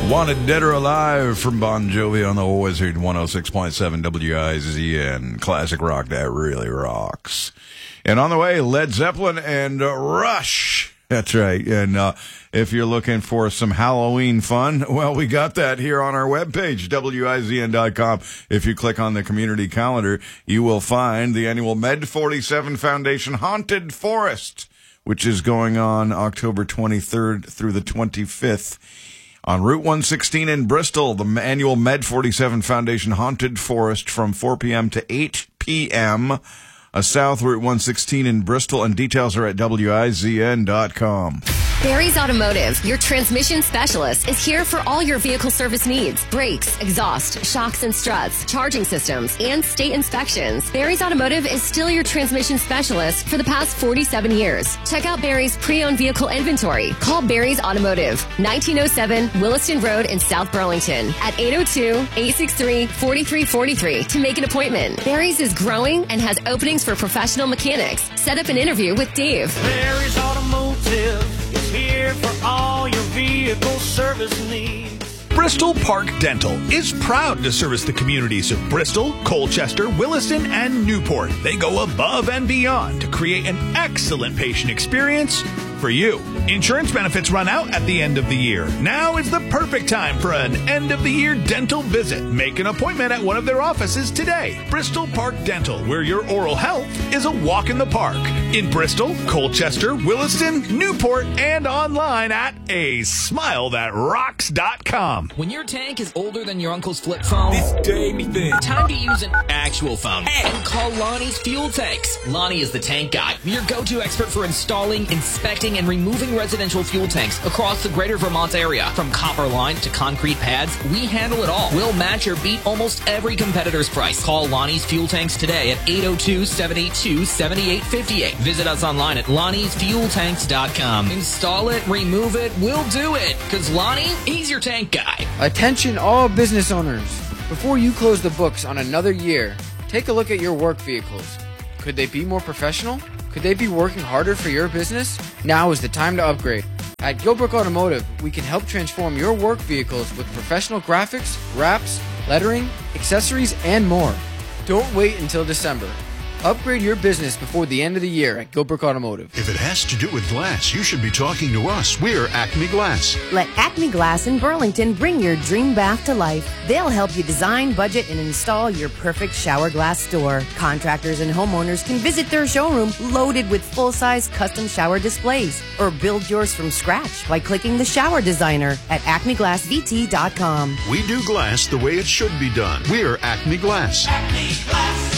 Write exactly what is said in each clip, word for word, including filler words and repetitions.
Wanted Dead or Alive from Bon Jovi on the Wizard one oh six point seven W I Z N. Classic rock that really rocks. And on the way, Led Zeppelin and uh, Rush. That's right. And uh, if you're looking for some Halloween fun, well, we got that here on our webpage, W I Z N dot com. If you click on the community calendar, you will find the annual Med forty-seven Foundation Haunted Forest, which is going on October twenty-third through the twenty-fifth. On Route one sixteen in Bristol, the annual Med forty-seven Foundation Haunted Forest from four p.m. to eight p.m. A South Route one sixteen in Bristol, and details are at W I Z N dot com. Barry's Automotive, your transmission specialist, is here for all your vehicle service needs. Brakes, exhaust, shocks and struts, charging systems, and state inspections. Barry's Automotive is still your transmission specialist for the past forty-seven years. Check out Barry's pre-owned vehicle inventory. Call Barry's Automotive, nineteen oh seven Williston Road in South Burlington at eight oh two, eight six three, four three four three to make an appointment. Barry's is growing and has openings for professional mechanics. Set up an interview with Dave. Barry's Automotive is here for all your vehicle service needs. Bristol Park Dental is proud to service the communities of Bristol, Colchester, Williston, and Newport. They go above and beyond to create an excellent patient experience for you. Insurance benefits run out at the end of the year. Now is the perfect time for an end-of-the-year dental visit. Make an appointment at one of their offices today. Bristol Park Dental, where your oral health is a walk in the park. In Bristol, Colchester, Williston, Newport, and online at a smile that rocks dot com. When your tank is older than your uncle's flip phone, this Davey thing. Time to use an actual phone and call Lonnie's Fuel Tanks. Lonnie is the tank guy, your go-to expert for installing, inspecting, and removing residential fuel tanks across the greater Vermont area. From copper line to concrete pads, we handle it all. We'll match or beat almost every competitor's price. Call Lonnie's Fuel Tanks today at eight oh two, seven eight two, seven eight five eight. Visit us online at Lonnie's Fuel Tanks dot com. Install it, remove it, we'll do it. Because Lonnie, he's your tank guy. Attention all business owners. Before you close the books on another year, take a look at your work vehicles. Could they be more professional? Could they be working harder for your business? Now is the time to upgrade. At Gilbrook Automotive, we can help transform your work vehicles with professional graphics, wraps, lettering, accessories, and more. Don't wait until December. Upgrade your business before the end of the year at Gilbrook Automotive. If it has to do with glass, you should be talking to us. We're Acme Glass. Let Acme Glass in Burlington bring your dream bath to life. They'll help you design, budget, and install your perfect shower glass door. Contractors and homeowners can visit their showroom loaded with full-size custom shower displays, or build yours from scratch by clicking the shower designer at acme glass v t dot com. We do glass the way it should be done. We're Acme Glass. Acme Glass.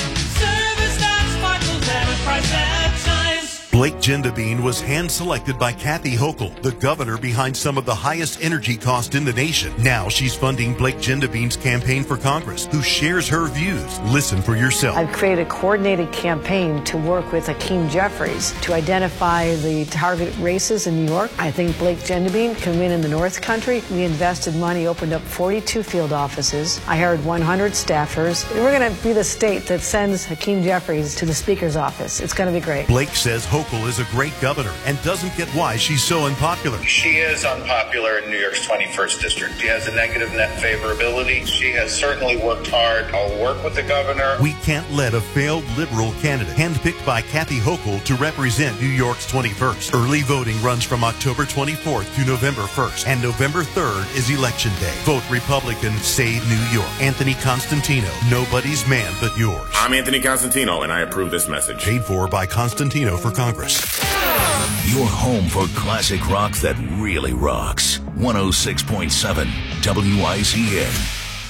Blake Gendabine was hand-selected by Kathy Hochul, the governor behind some of the highest energy costs in the nation. Now she's funding Blake Gendabine's campaign for Congress, who shares her views. Listen for yourself. I've created a coordinated campaign to work with Hakeem Jeffries to identify the target races in New York. I think Blake Gendabine can win in the North Country. We invested money, opened up forty-two field offices. I hired one hundred staffers. We're going to be the state that sends Hakeem Jeffries to the Speaker's office. It's going to be great. Blake says Hochul is a great governor and doesn't get why she's so unpopular. She is unpopular in New York's twenty-first district. She has a negative net favorability. She has certainly worked hard. I'll work with the governor. We can't let a failed liberal candidate, handpicked by Kathy Hochul to represent New York's twenty-first. Early voting runs from October twenty-fourth to November first, and November third is Election Day. Vote Republican, save New York. Anthony Constantino, nobody's man but yours. I'm Anthony Constantino, and I approve this message. Paid for by Constantino for Congress. Your home for classic rock that really rocks. one oh six point seven W I Z N.